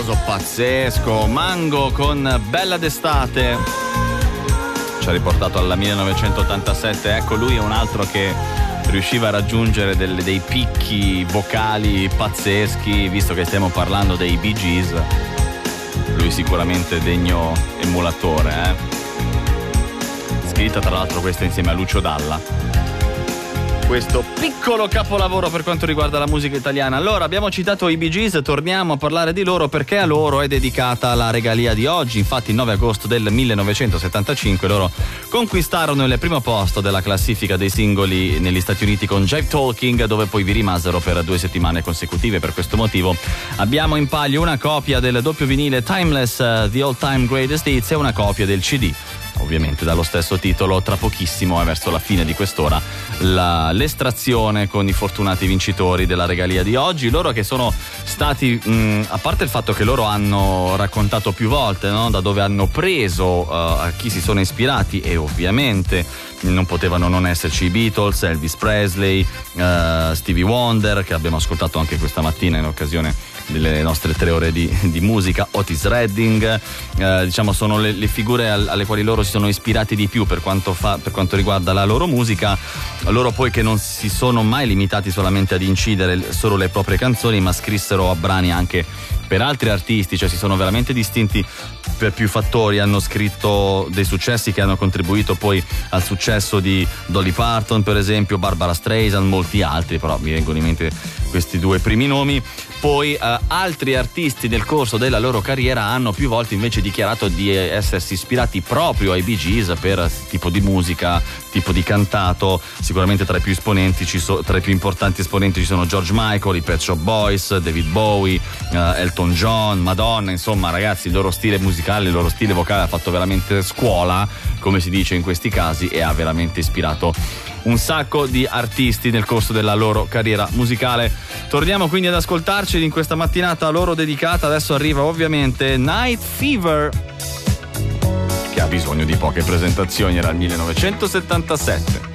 Pazzesco, Mango con Bella d'estate ci ha riportato alla 1987. Ecco, lui è un altro che riusciva a raggiungere dei picchi vocali pazzeschi, visto che stiamo parlando dei Bee Gees. Lui sicuramente degno emulatore, Scritta tra l'altro questa insieme a Lucio Dalla. Questo piccolo capolavoro per quanto riguarda la musica italiana. Allora, abbiamo citato i Bee Gees, torniamo a parlare di loro perché a loro è dedicata la regalia di oggi. Infatti il 9 agosto del 1975 loro conquistarono il primo posto della classifica dei singoli negli Stati Uniti con Jive Talking, dove poi vi rimasero per 2 settimane consecutive. Per questo motivo abbiamo in palio una copia del doppio vinile Timeless, The All Time Greatest Hits, e una copia del CD, ovviamente dallo stesso titolo. Tra pochissimo, verso la fine di quest'ora, l'estrazione con i fortunati vincitori della regalia di oggi. Loro che sono stati, a parte il fatto che loro hanno raccontato più volte, da dove hanno preso, a chi si sono ispirati, e ovviamente non potevano non esserci i Beatles, Elvis Presley, Stevie Wonder, che abbiamo ascoltato anche questa mattina in occasione delle nostre 3 ore di musica, Otis Redding, diciamo sono le figure alle quali loro si sono ispirati di più per quanto riguarda la loro musica. Loro poi che non si sono mai limitati solamente ad incidere solo le proprie canzoni, ma scrissero brani anche per altri artisti, cioè si sono veramente distinti per più fattori. Hanno scritto dei successi che hanno contribuito poi al successo di Dolly Parton, per esempio, Barbara Streisand, molti altri, però mi vengono in mente questi 2 primi nomi. Poi altri artisti nel corso della loro carriera hanno più volte invece dichiarato di essersi ispirati proprio ai Bee Gees per tipo di musica, tipo di cantato. Sicuramente tra i più importanti esponenti ci sono George Michael, i Pet Shop Boys, David Bowie, Elton John, Madonna. Insomma, ragazzi, il loro stile musicale, il loro stile vocale ha fatto veramente scuola, come si dice in questi casi, e ha veramente ispirato un sacco di artisti nel corso della loro carriera musicale. Torniamo quindi ad ascoltarci in questa mattinata loro dedicata. Adesso arriva ovviamente Night Fever, che ha bisogno di poche presentazioni, era il 1977.